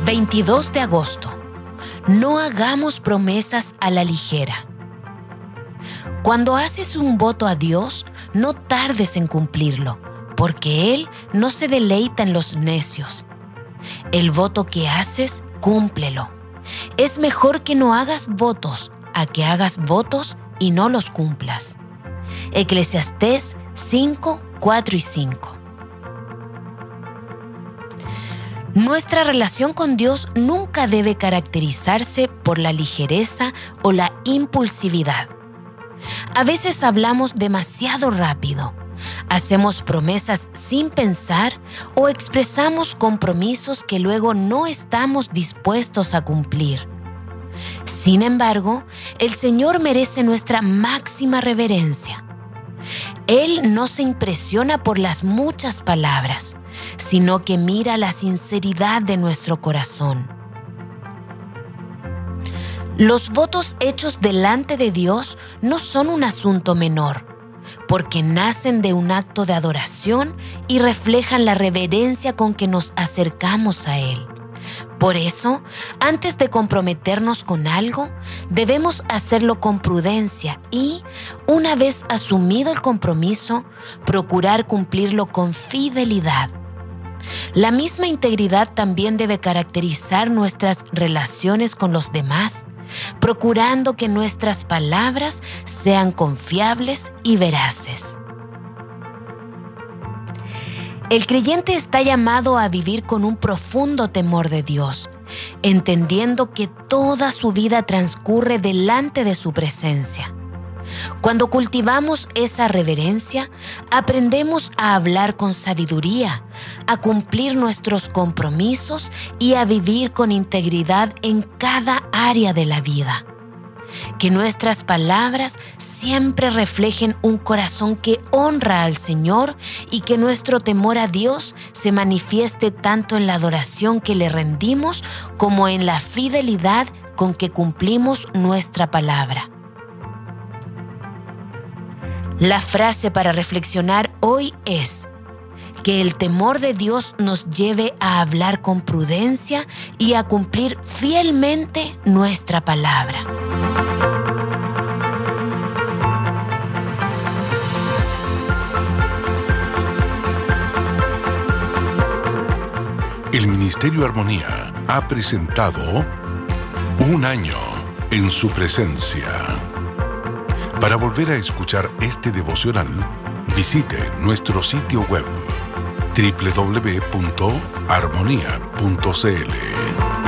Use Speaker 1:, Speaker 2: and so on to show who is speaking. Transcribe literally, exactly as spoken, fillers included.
Speaker 1: veintidós de agosto. No hagamos promesas a la ligera. Cuando haces un voto a Dios, no tardes en cumplirlo, porque Él no se deleita en los necios. El voto que haces, cúmplelo. Es mejor que no hagas votos a que hagas votos y no los cumplas. Eclesiastés cinco, cuatro y cinco. Nuestra relación con Dios nunca debe caracterizarse por la ligereza o la impulsividad. A veces hablamos demasiado rápido, hacemos promesas sin pensar o expresamos compromisos que luego no estamos dispuestos a cumplir. Sin embargo, el Señor merece nuestra máxima reverencia. Él no se impresiona por las muchas palabras, sino que mira la sinceridad de nuestro corazón. Los votos hechos delante de Dios no son un asunto menor, porque nacen de un acto de adoración y reflejan la reverencia con que nos acercamos a Él. Por eso, antes de comprometernos con algo, debemos hacerlo con prudencia y, una vez asumido el compromiso, procurar cumplirlo con fidelidad. La misma integridad también debe caracterizar nuestras relaciones con los demás, procurando que nuestras palabras sean confiables y veraces. El creyente está llamado a vivir con un profundo temor de Dios, entendiendo que toda su vida transcurre delante de su presencia. Cuando cultivamos esa reverencia, aprendemos a hablar con sabiduría, a cumplir nuestros compromisos y a vivir con integridad en cada área de la vida. Que nuestras palabras siempre reflejen un corazón que honra al Señor y que nuestro temor a Dios se manifieste tanto en la adoración que le rendimos como en la fidelidad con que cumplimos nuestra palabra. La frase para reflexionar hoy es: que el temor de Dios nos lleve a hablar con prudencia y a cumplir fielmente nuestra palabra.
Speaker 2: El Ministerio Armonía ha presentado Un Año en Su Presencia. Para volver a escuchar este devocional, visite nuestro sitio web doble u doble u doble u punto armonía punto c l.